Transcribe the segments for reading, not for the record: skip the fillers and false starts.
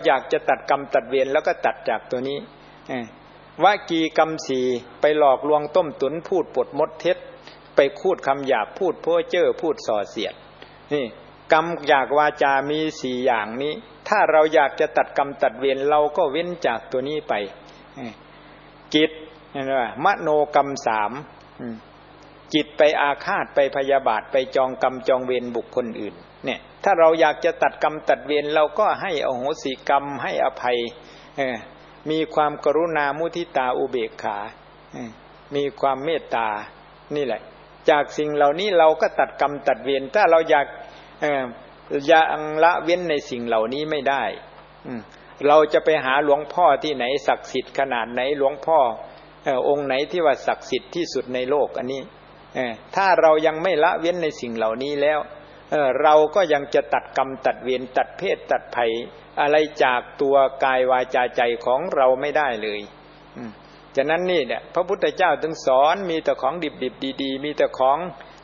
อยากจะตัดกรรมตัดเวรแล้วก็ตัดจากตัวนี้วจีกรรมสี่ไปหลอกลวงต้มตุ๋นพูดปดมดเท็จไปพูดคำหยาบพูดเพ้อเจ้อพูดส่อเสียดนี่กรรมอยากวาจามีสี่อย่างนี้ถ้าเราอยากจะตัดกรรมตัดเวรเราก็เว้นจากตัวนี้ไปจิตนั่นว่ามโนกรรมสามจิตไปอาฆาตไปพยาบาทไปจองกรรมจองเวรบุคคลอื่นเนี่ยถ้าเราอยากจะตัดกรรมตัดเวรเราก็ให้อโหสิกรรมให้อภัยมีความกรุณามุทิตาอุเบกขามีความเมตตานี่แหละจากสิ่งเหล่านี้เราก็ตัดกรรมตัดเวรถ้าเราอยากยังละเว้นในสิ่งเหล่านี้ไม่ได้เราจะไปหาหลวงพ่อที่ไหนศักดิ์สิทธิ์ขนาดไหนหลวงพ่อองค์ไหนที่ว่าศักดิ์สิทธิ์ที่สุดในโลกอันนี้ถ้าเรายังไม่ละเว้นในสิ่งเหล่านี้แล้วเราก็ยังจะตัดกรรมตัดเวรตัดเพศตัดภัยอะไรจากตัวกายวาจาใจของเราไม่ได้เลยฉะนั้นนี่เนี่ยพระพุทธเจ้าถึงสอนมีแต่ของดิบๆดีๆมีแต่ของ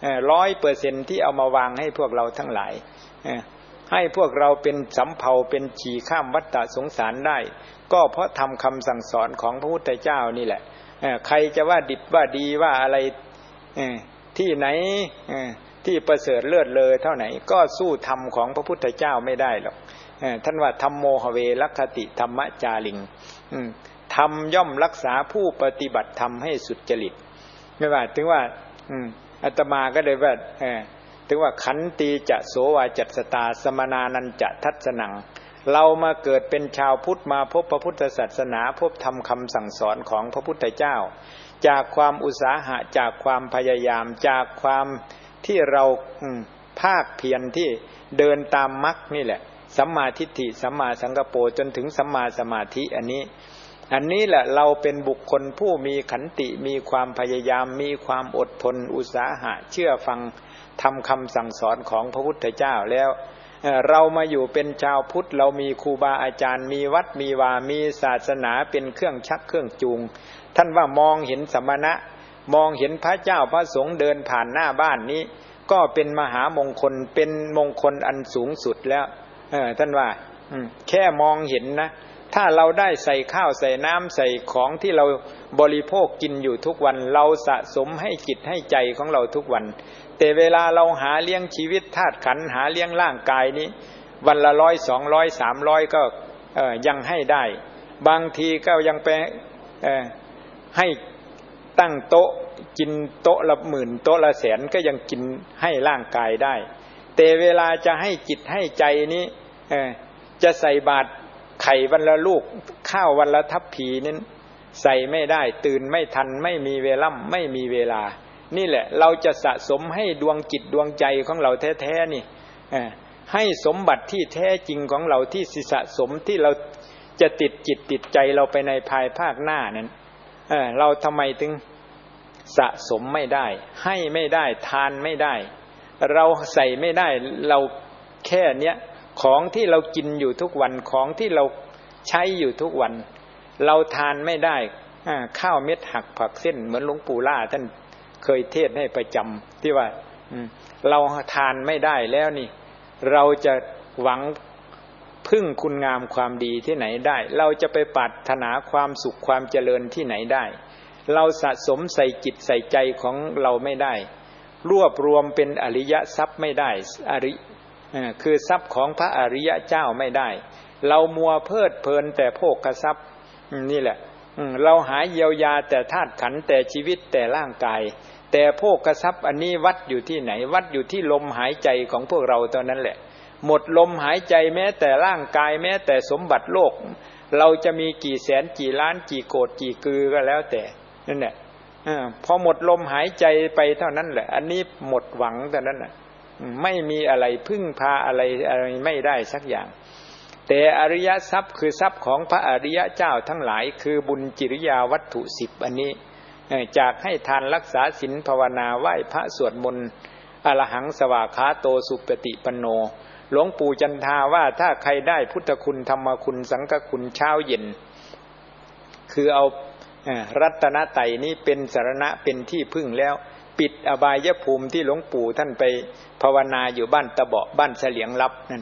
100%ที่เอามาวางให้พวกเราทั้งหลายให้พวกเราเป็นสำเภาเป็นขี่ข้ามวัฏฏะสงสารได้ก็เพราะทำคำสั่งสอนของพระพุทธเจ้านี่แหละใครจะว่าดิบว่าดีว่าอะไรที่ไหนที่ประเสริฐเลิศเลอเท่าไหนก็สู้ธรรมของพระพุทธเจ้าไม่ได้หรอกท่านว่าธัมโมหเวลัคติธรรมจาริงธรรมย่อมรักษาผู้ปฏิบัติธรรมให้สุจริตไม่ว่าถึงว่าอาตมาก็เลยว่าถึงว่าขันติจะโสวาจัสตาสมนานันจะทัศนังเรามาเกิดเป็นชาวพุทธมาพบพระพุทธศาสนาพบธรรมคำสั่งสอนของพระพุทธเจ้าจากความอุตสาหะจากความพยายามจากความที่เราภาคเพียรที่เดินตามมรรคนี่แหละสัมมาทิฏฐิสัมมาสังกัปโปจนถึงสัมมาสมาธิอันนี้แหละเราเป็นบุคคลผู้มีขันติมีความพยายามมีความอดทนอุตสาหะเชื่อฟังทำคำสั่งสอนของพระพุทธเจ้าแล้วเรามาอยู่เป็นชาวพุทธเรามีครูบาอาจารย์มีวัดมีวามีศาสนาเป็นเครื่องชักเครื่องจูงท่านว่ามองเห็นสมณะมองเห็นพระเจ้าพระสงฆ์เดินผ่านหน้าบ้านนี้ก็เป็นมหามงคลเป็นมงคลอันสูงสุดแล้วท่านว่าแค่มองเห็นนะถ้าเราได้ใส่ข้าวใส่น้ำใส่ของที่เราบริโภคกินอยู่ทุกวันเราสะสมให้จิตให้ใจของเราทุกวันแต่เวลาเราหาเลี้ยงชีวิตธาตุขันธ์หาเลี้ยงร่างกายนี้วันละ100 200 300ก็ยังให้ได้บางทีก็ยังไปให้ตั้งโต๊ะกินโต๊ะละหมื่นโต๊ะละแสนก็ยังกินให้ร่างกายได้แต่เวลาจะให้จิตให้ใจนี้จะใส่บาตรไข่วันละลูกข้าววันละทัพพีนั้นใส่ไม่ได้ตื่นไม่ทันไม่มีเวลาไม่มีเวลานี่แหละเราจะสะสมให้ดวงจิตดวงใจของเราแท้ๆนี่ให้สมบัติที่แท้จริงของเราที่สะสมที่เราจะติดจิตติดใจเราไปในภายภาคหน้านั้นเราทำไมถึงสะสมไม่ได้ให้ไม่ได้ทานไม่ได้เราใส่ไม่ได้เราแค่เนี้ยของที่เรากินอยู่ทุกวันของที่เราใช้อยู่ทุกวันเราทานไม่ได้ข้าวเม็ดหักผักเส้นเหมือนหลวงปู่ล่าท่านเคยเทศให้ประจำที่ว่าเราทานไม่ได้แล้วนี่เราจะหวังพึ่งคุณงามความดีที่ไหนได้เราจะไปปรารถนาความสุขความเจริญที่ไหนได้เราสะสมใส่จิตใส่ใจของเราไม่ได้รวบรวมเป็นอริยทรัพย์ไม่ได้คือทรัพย์ของพระอริยเจ้าไม่ได้เรามัวเพลิดเพลินแต่โภคทรัพย์นี่แหละเราหาเยียวยาแต่ธาตุขันธ์แต่ชีวิตแต่ร่างกายแต่โภคทรัพย์อันนี้วัดอยู่ที่ไหนวัดอยู่ที่ลมหายใจของพวกเราเท่านั้นแหละหมดลมหายใจแม้แต่ร่างกายแม้แต่สมบัติโลกเราจะมีกี่แสนกี่ล้านกี่โกฏกี่กือก็แล้วแต่นั่นแหละพอหมดลมหายใจไปเท่านั้นแหละอันนี้หมดหวังเท่านั้นน่ะไม่มีอะไรพึ่งพาอะไรไม่ได้สักอย่างแต่อริยทรัพย์คือทรัพย์ของพระอริยเจ้าทั้งหลายคือบุญจริยาวัตถุ10อันนี้จากให้ทานรักษาศีลภาวนาไหว้พระสวดมนต์อรหังสวากขาโตสุปฏิปันโนหลวงปู่จันทาว่าถ้าใครได้พุทธคุณธรรมคุณสังฆคุณเช้าเย็นคือเอารัตนไตรนี้เป็นสรณะเป็นที่พึ่งแล้วปิดอบายภูมิที่หลวงปู่ท่านไปภาวนาอยู่บ้านตะเบาะบ้านเฉลียงลับนั่น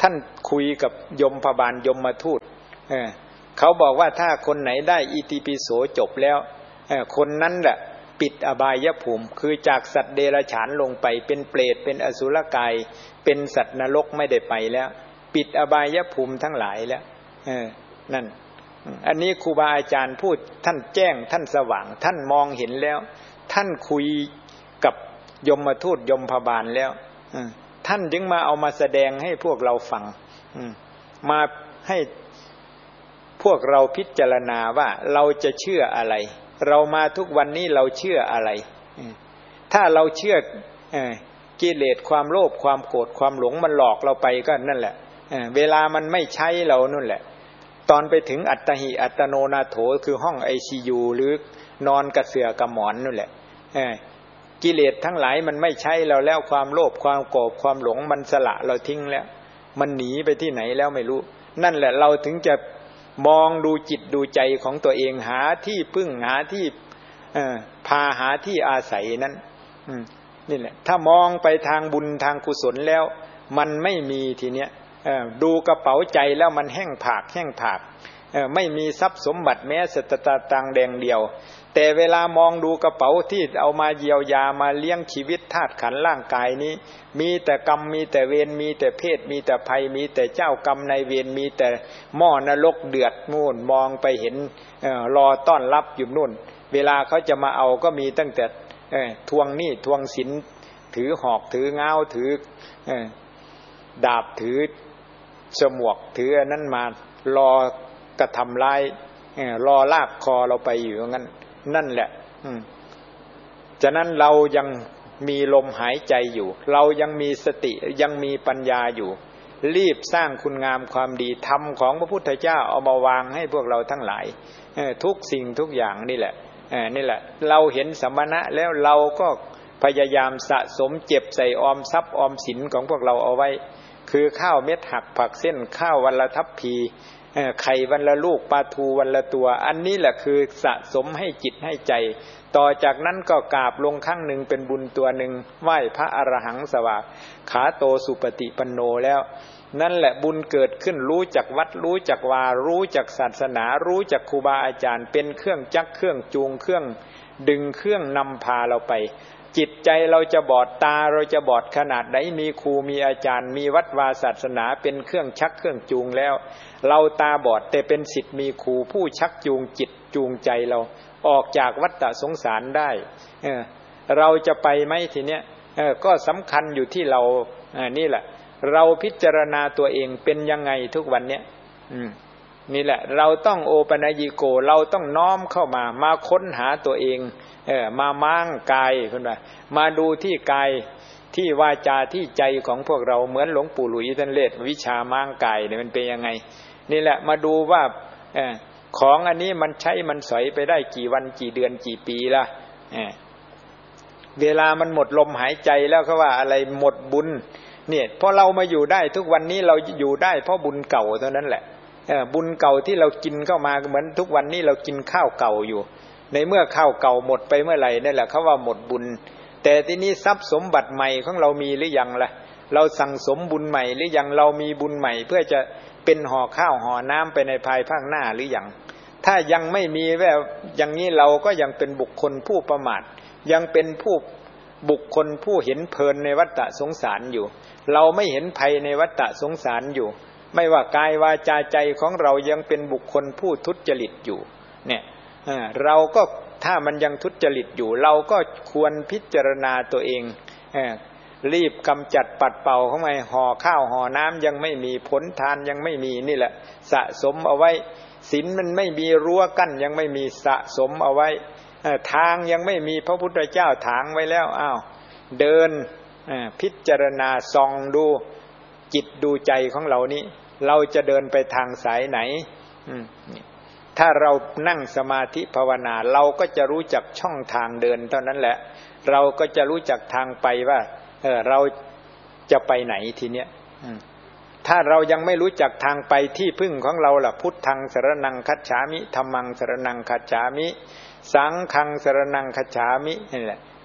ท่านคุยกับยมพบาลยมมาทูตเขาบอกว่าถ้าคนไหนได้อิติปิโสจบแล้วคนนั้นแหละปิดอบายภูมิคือจากสัตว์เดรัจฉานลงไปเป็นเปรตเป็นอสุรกายเป็นสัตว์นรกไม่ได้ไปแล้วปิดอบายภูมิทั้งหลายแล้วนั่นอันนี้ครูบาอาจารย์พูดท่านแจ้งท่านสว่างท่านมองเห็นแล้วท่านคุยกับยมทูตยมพบาลแล้วท่านจึงมาเอามาแสดงให้พวกเราฟังมาให้พวกเราพิจารณาว่าเราจะเชื่ออะไรเรามาทุกวันนี้เราเชื่ออะไรถ้าเราเชื่อกิเลสความโลภความโกรธความหลงมันหลอกเราไปก็นั่นแหละเวลามันไม่ใช้เรานั่นแหละตอนไปถึงอัตหิอัตโนนาโถคือห้อง ICU หรือนอนกระเสื่อกระหมอนนั่นแหละกิเลสทั้งหลายมันไม่ใช้เราแล้วความโลภความโกรธความหลงมันสละเราทิ้งแล้วมันหนีไปที่ไหนแล้วไม่รู้นั่นแหละเราถึงจะมองดูจิตดูใจของตัวเองหาที่พึ่งหาที่พาหาที่อาศัยนั้นนี่แหละถ้ามองไปทางบุญทางกุศลแล้วมันไม่มีทีเนี้ยดูกระเป๋าใจแล้วมันแห้งผากไม่มีทรัพย์สมบัติแม้สตตังค์แดงเดียวแต่เวลามองดูกระเป๋าที่เอามาเยียวยามาเลี้ยงชีวิตธาตุขันธ์ร่างกายนี้มีแต่กรรมมีแต่เวรมีแต่เพศมีแต่ภัยมีแต่เจ้ากรรมนายเวรมีแต่หม้อนรกเดือดนู่นมองไปเห็นรอต้อนรับอยู่นู่นเวลาเขาจะมาเอาก็มีตั้งแต่ทวงหนี้ทวงสินถือหอกถือเงาถือดาบถือฉมวกถืออันนั้นมารอกระทำร้ายรอลากคอเราไปอยู่งั้นนั่นแหละฉะนั้นเรายังมีลมหายใจอยู่เรายังมีสติยังมีปัญญาอยู่รีบสร้างคุณงามความดีธรรมของพระพุทธเจ้าเอามาวางให้พวกเราทั้งหลายทุกสิ่งทุกอย่างนี่แหละนี่แหละเราเห็นสมณะแล้วเราก็พยายามสะสมเจ็บใส่ออมทรัพย์ออมสินของพวกเราเอาไว้คือข้าวเม็ดหักผักเส้นข้าววันละทัพพีไข่วันละลูกปลาทูวันละตัวอันนี้แหละคือสะสมให้จิตให้ใจต่อจากนั้นก็กราบลงครั้งหนึ่งเป็นบุญตัวหนึ่งไหว้พระอรหังสวากขาโตสุปฏิปันโนแล้วนั่นแหละบุญเกิดขึ้นรู้จักวัดรู้จักวารู้จักศาสนารู้จักครูบาอาจารย์เป็นเครื่องจักเครื่องจูงเครื่องดึงเครื่องนำพาเราไปจิตใจเราจะบอดตาเราจะบอดขนาดไหนมีครูมีอาจารย์มีวัดวาศาสนาเป็นเครื่องชักเครื่องจูงแล้วเราตาบอดแต่เป็นศิษย์มีครูผู้ชักจูงจิตจูงใจเราออกจากวัฏสงสารได้เราจะไปไหมทีเนี้ยก็สำคัญอยู่ที่เรานี่แหละเราพิจารณาตัวเองเป็นยังไงทุกวันเนี้ยนี่แหละเราต้องโอปัญญิโกเราต้องน้อมเข้ามาค้นหาตัวเองมาม้างกายคุณว่ามาดูที่กายที่วาจาที่ใจของพวกเราเหมือนหลวงปู่หลุยท่านเล่นวิชาม้างกายเนี่ยมันเป็นยังไงนี่แหละมาดูว่าของอันนี้มันใช้มันสอยไปได้กี่วันกี่เดือนกี่ปีละเวลามันหมดลมหายใจแล้วเขาว่าอะไรหมดบุญเนี่ยพอเรามาอยู่ได้ทุกวันนี้เราอยู่ได้เพราะบุญเก่าเท่านั้นแหละบุญเก่าที่เรากินเข้ามาเหมือนทุกวันนี้เรากินข้าวเก่าอยู่ในเมื่อข้าวเก่าหมดไปเมื่อไหร่นั่นแหละเขาว่าหมดบุญแต่ที่นี้ทรัพย์สมบัติใหม่ของเรามีหรือยังล่ะเราสั่งสมบุญใหม่หรือยังเรามีบุญใหม่เพื่อจะเป็นห่อข้าวห่อน้ำไปในภายภาคหน้าหรือยังถ้ายังไม่มีแววอย่างนี้เราก็ยังเป็นบุคคลผู้ประมาทยังเป็นผู้บุคคลผู้เห็นเพลินในวัฏสงสารอยู่เราไม่เห็นภัยในวัฏสงสารอยู่ไม่ว่ากายวาจาใจของเรายังเป็นบุคคลผู้ทุจริตอยู่เนี่ยเราก็ถ้ามันยังทุจริตอยู่เราก็ควรพิจารณาตัวเองรีบกำจัดปัดเป่าเข้าไปห่อข้าวห่อน้ำยังไม่มีผลทานยังไม่มีนี่แหละสะสมเอาไว้ศีลมันไม่มีรั้วกั้นยังไม่มีสะสมเอาไว้ทางยังไม่มีพระพุทธเจ้าถางไว้แล้วอ้าวเดินพิจารณาส่องดูจิตดูใจของเรานี้เราจะเดินไปทางสายไหนถ้าเรานั่งสมาธิภาวนาเราก็จะรู้จักช่องทางเดินเท่านั้นแหละเราก็จะรู้จักทางไปว่าเราจะไปไหนทีเนี้ยถ้าเรายังไม่รู้จักทางไปที่พึ่งของเราล่ะพุทธังสรณังคัจฉามิธัมมังสรณังคัจฉามิสังฆังสรณังคัจฉามินี่แหละ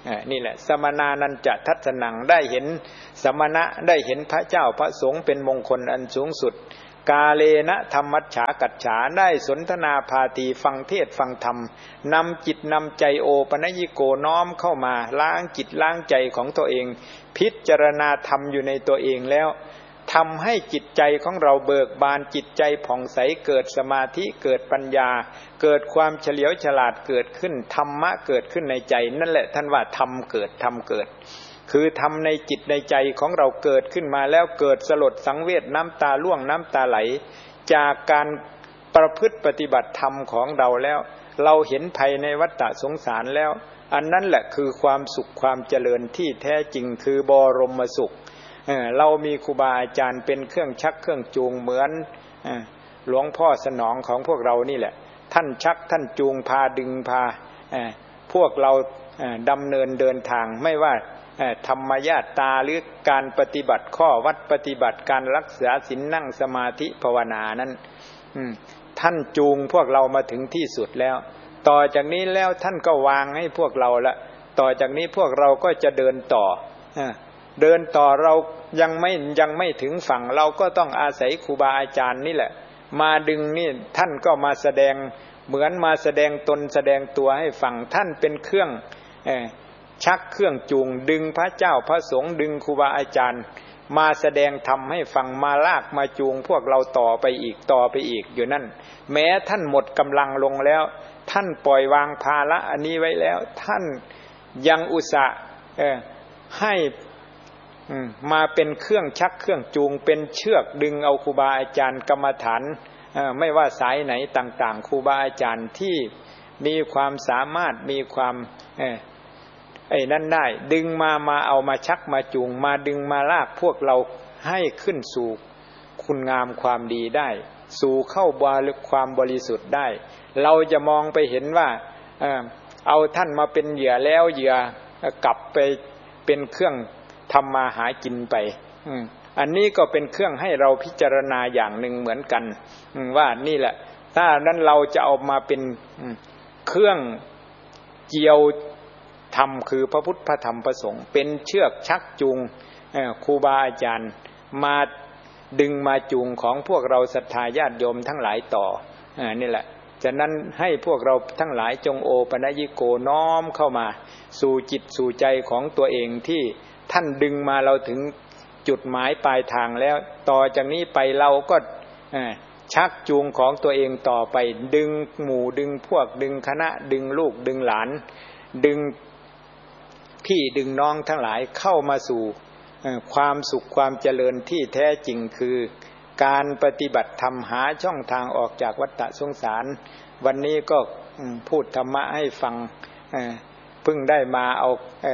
นี่แหละสมณานันจะทัศนังได้เห็นสมณะได้เห็นพระเจ้าพระสงฆ์เป็นมงคลอันสูงสุดกาเลนะธรรมัจฉากัจฉาได้สนทนาพาทีฟังเทศฟังธรรมนำจิตนำใจโอปนยิโกน้อมเข้ามาล้างจิตล้างใจของตัวเองพิจารณาธรรมอยู่ในตัวเองแล้วทำให้จิตใจของเราเบิกบานจิตใจผ่องใสเกิดสมาธิเกิดปัญญาเกิดความเฉลียวฉลาดเกิดขึ้นธรรมะเกิดขึ้นในใจนั่นแหละท่านว่าธรรมเกิดธรรมเกิดคือธรรมในจิตในใจของเราเกิดขึ้นมาแล้วเกิดสลดสังเวชน้ำตาร่วงน้ำตาไหลจากการประพฤติปฏิบัติธรรมของเราแล้วเราเห็นภัยในวัฏสงสารแล้วอันนั้นแหละคือความสุขความเจริญที่แท้จริงคือบรมสุขเรามีครูบาอาจารย์เป็นเครื่องชักเครื่องจูงเหมือนหลวงพ่อสนองของพวกเรานี่แหละท่านชักท่านจูงพาดึงพาพวกเราดำเนินเดินทางไม่ว่าธรรมญาตาหรือการปฏิบัติข้อวัดปฏิบัติการรักษาศีลนั่งสมาธิภาวนานั้นท่านจูงพวกเรามาถึงที่สุดแล้วต่อจากนี้แล้วท่านก็วางให้พวกเราละต่อจากนี้พวกเราก็จะเดินต่อเรายังไม่ถึงฝั่งเราก็ต้องอาศัยครูบาอาจารย์นี่แหละมาดึงนี่ท่านก็มาแสดงเหมือนมาแสดงตนแสดงตัวให้ฟังท่านเป็นเครื่องชักเครื่องจูงดึงพระเจ้าพระสงฆ์ดึงครูบาอาจารย์มาแสดงธรรมให้ฟังมาลากมาจูงพวกเราต่อไปอีกอยู่นั่นแม้ท่านหมดกำลังลงแล้วท่านปล่อยวางภาระอันนี้ไว้แล้วท่านยังอุตส่าห์ให้มาเป็นเครื่องชักเครื่องจูงเป็นเชือกดึงเอาครูบาอาจารย์กรรมฐานไม่ว่าสายไหนต่างๆครูบาอาจารย์ที่มีความสามารถมีความนั่นได้ดึงมาเอามาชักมาจูงมาดึงมาลากพวกเราให้ขึ้นสู่คุณงามความดีได้สู่เข้าความบริสุทธิ์ได้เราจะมองไปเห็นว่าเอาท่านมาเป็นเหยื่อแล้วเหยื่อกลับไปเป็นเครื่องทำมาหากินไปอันนี้ก็เป็นเครื่องให้เราพิจารณาอย่างหนึ่งเหมือนกันว่านี่แหละถ้านั้นเราจะเอามาเป็นเครื่องเกี่ยวธรรมคือพระพุทธพระธรรมพระสงฆ์เป็นเชือกชักจูงครูบาอาจารย์มาดึงมาจูงของพวกเราศรัทธาญาติโยมทั้งหลายต่อนี่แหละฉะนั้นให้พวกเราทั้งหลายจงโอปนยิโกน้อมเข้ามาสู่จิตสู่ใจของตัวเองที่ท่านดึงมาเราถึงจุดหมายปลายทางแล้วต่อจากนี้ไปเราก็ชักจูงของตัวเองต่อไปดึงหมู่ดึงพวกดึงคณะดึงลูกดึงหลานดึงพี่ดึงน้องทั้งหลายเข้ามาสู่ความสุขความเจริญที่แท้จริงคือการปฏิบัติธรรมหาช่องทางออกจากวัฏสงสารวันนี้ก็พูดธรรมะให้ฟังเพิ่งได้มาเอา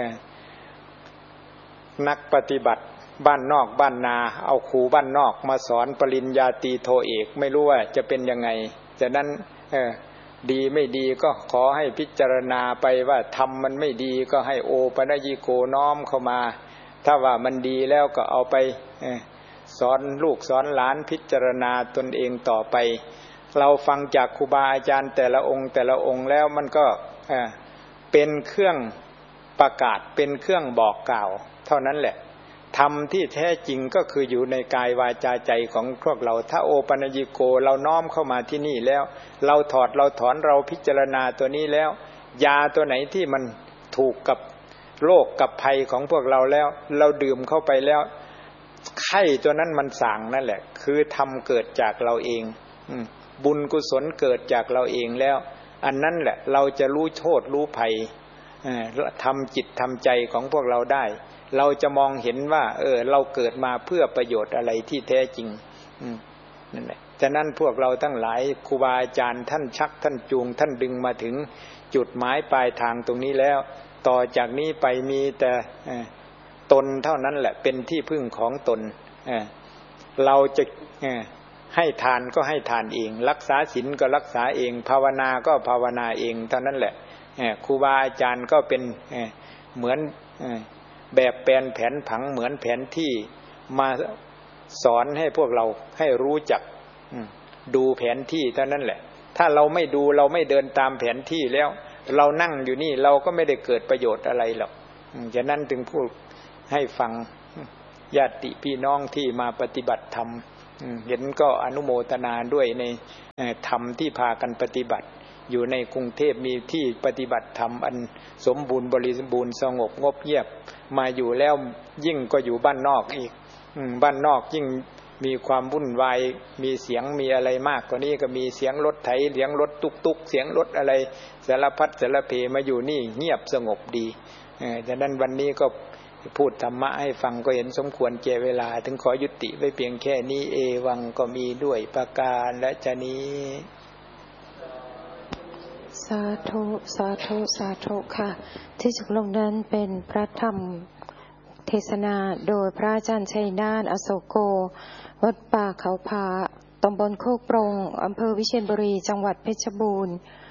นักปฏิบัติบ้านนอกบ้านนาเอาครูบ้านนอกมาสอนปริญญาตรีโทเอกไม่รู้ว่าจะเป็นยังไงฉะนั้นดีไม่ดีก็ขอให้พิจารณาไปว่าธรรมมันไม่ดีก็ให้โอปนยิโกน้อมเข้ามาถ้าว่ามันดีแล้วก็เอาไปสอนลูกสอนหลานพิจารณาตนเองต่อไปเราฟังจากครูบาอาจารย์แต่ละองค์แล้วมันก็เป็นเครื่องประกาศเป็นเครื่องบอกกล่าวเท่านั้นแหละธรรมที่แท้จริงก็คืออยู่ในกายวาจาใจของพวกเราถ้าโอปนยิโกเราน้อมเข้ามาที่นี่แล้วเราถอดเราถอนเราพิจารณาตัวนี้แล้วยาตัวไหนที่มันถูกกับโรคกับภัยของพวกเราแล้วเราดื่มเข้าไปแล้วไข้ตัวนั้นมันสั่งนั่นแหละคือธรรมเกิดจากเราเองบุญกุศลเกิดจากเราเองแล้วอันนั้นแหละเราจะรู้โทษรู้ภัยทำจิตทำใจของพวกเราได้เราจะมองเห็นว่าเราเกิดมาเพื่อประโยชน์อะไรที่แท้จริงนั่นแหละฉะนั้นพวกเราทั้งหลายครูบาอาจารย์ท่านชักท่านจูงท่านดึงมาถึงจุดหมายปลายทางตรงนี้แล้วต่อจากนี้ไปมีแต่ตนเท่านั้นแหละเป็นที่พึ่งของตนเราจะให้ทานก็ให้ทานเองรักษาศีลก็รักษาเองภาวนาก็ภาวนาเองเท่านั้นแหละครูบาอาจารย์ก็เป็นเหมือนแบบแผนผังเหมือนแผนที่มาสอนให้พวกเราให้รู้จักดูแผนที่เท่านั้นแหละถ้าเราไม่ดูเราไม่เดินตามแผนที่แล้วเรานั่งอยู่นี่เราก็ไม่ได้เกิดประโยชน์อะไรหรอกฉะนั้นถึงพูดให้ฟังญาติพี่น้องที่มาปฏิบัติธรรมเห็นก็อนุโมทนาด้วยในธรรมที่พากันปฏิบัติอยู่ในกรุงเทพมีที่ปฏิบัติธรรมอันสมบูรณ์บริบูรณ์สงบงบเงียบมาอยู่แล้วยิ่งก็อยู่บ้านนอกอีกบ้านนอกยิ่งมีความวุ่นวายมีเสียงมีอะไรมากกว่านี้ก็มีเสียงรถไถเสียงรถตุกๆเสียงรถอะไรสารพัดสารเพมาอยู่นี่เงียบสงบดีฉะนั้นวันนี้ก็พูดธรรมะให้ฟังก็เห็นสมควรแก่เวลาถึงขอยุติไว้เพียงแค่นี้เอวังก็มีด้วยประการฉนี้สาธุสาธุสาธุค่ะที่จบลงนั้นเป็นพระธรรมเทศนาโดยพระอาจารย์ชัยนาถอโศโกวัดป่าเขาพาตำบลโคกปรงอำเภอวิเชียรบุรีจังหวัดเพชรบูรณ์